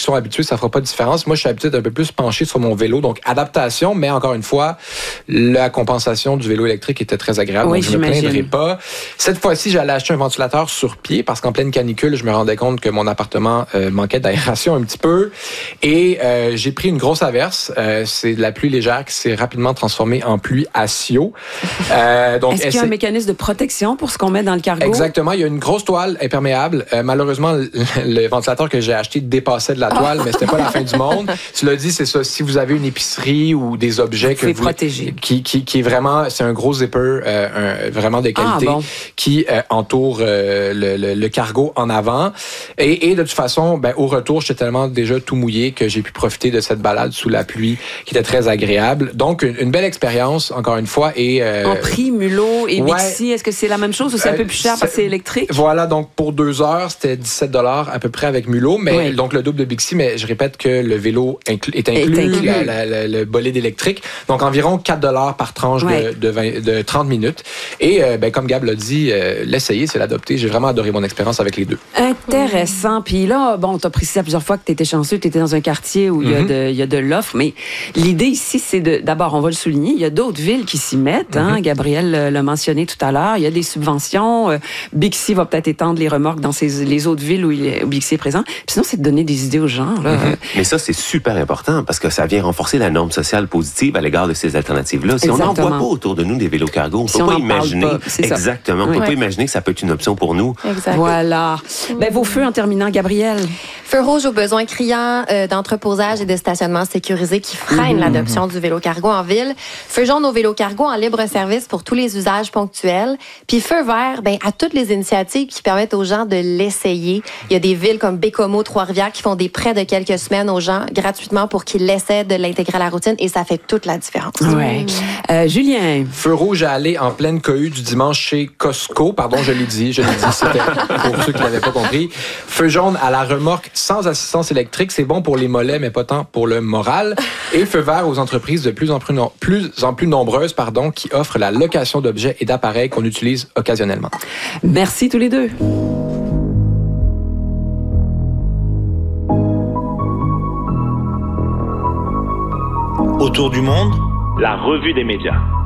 sont habitués, ça fera pas de différence. Moi, je suis habitué d'un peu plus pencher sur mon vélo, donc adaptation, mais encore une fois, la compensation du vélo électrique était très agréable, Oui, donc je me plaindrai pas. Cette fois-ci, j'allais acheter un ventilateur sur pied parce qu'en pleine canicule, je me rendais compte que mon appartement manquait d'aération un petit peu et j'ai pris une grosse averse. C'est de la pluie légère qui s'est rapidement transformée en pluie à Sio. Donc, est-ce qu'il y a un mécanisme de protection pour ce qu'on met dans le cargo? Exactement. Il y a une grosse toile imperméable. Malheureusement, le ventilateur que j'ai acheté dépassait de la toile, mais c'était pas la fin du monde. Tu l'as dit, c'est ça. Si vous avez une épicerie ou des objets que vous protéger, qui est vraiment, c'est un gros zipper, vraiment de qualité, qui entoure le cargo en avant. Et de toute façon, au retour, j'étais tellement déjà tout mouillé que j'ai pu profiter de cette balade sous la pluie qui était très agréable. Donc, une belle expérience, encore une fois. Et, en prix, Mulot et Bixi, est-ce que c'est la même chose ou c'est un peu plus cher parce que c'est électrique? Voilà, donc pour 2 heures, c'était 17 $ à peu près avec Mulot, mais donc le double de Bixi, mais je répète que le vélo est inclus. Le bolide électrique. Donc environ 4 $ par tranche de 30 minutes. Et comme Gab l'a dit, l'essayer, c'est l'adopter. J'ai vraiment adoré mon expérience avec les deux. Intéressant. Puis là, tu as précisé plusieurs fois que tu étais chanceux, tu étais dans un quartier où il y a de l'offre, mais l'idée ici, c'est d'abord, on va le souligner, il y a d'autres villes qui s'y mettent. Gabriel l'a mentionné tout à l'heure. Il y a des subventions. Bixi va peut-être étendre les remorques dans les autres villes où Bixi est présent. Puis sinon, c'est de donner des idées aux gens. Là. Mais ça, c'est super important parce que ça vient renforcer la norme sociale positive à l'égard de ces alternatives-là. Si on n'en voit pas autour de nous des vélos cargo, on ne peut pas imaginer. Exactement. On ne peut pas imaginer que ça peut être une option pour nous. Exact. Voilà. Vos feux en terminant, Gabriel. Feu rouge aux besoins criants d'entreposage et de stationnement sécurisé qui freinent l'adoption du vélo cargo en ville. Feu jaune au vélo cargo en libre service pour tous les usages ponctuels. Puis feu vert, à toutes les initiatives qui permettent aux gens de l'essayer. Il y a des villes comme Bécomo, Trois-Rivières qui font des prêts de quelques semaines aux gens gratuitement pour qu'ils l'essaient de l'intégrer à la routine et ça fait toute la différence. Ouais. Julien. Feu rouge à aller en pleine cohue du dimanche chez Costco. Pardon, je l'ai dit, c'était pour ceux qui n'avaient pas compris. Feu jaune à la remorque sans assistance électrique, c'est bon pour les mollets, mais pas tant pour le moral. Et feu vert aux entreprises de plus en plus nombreuses, qui offrent la location d'objets et d'appareils qu'on utilise occasionnellement. Merci tous les deux. Autour du monde, la revue des médias.